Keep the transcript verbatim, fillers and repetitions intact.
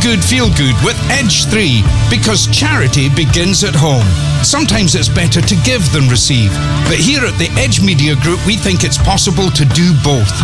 good, feel good with Edge three, because charity begins at home. Sometimes it's better to give than receive, but here at the Edge Media Group we think it's possible to do both.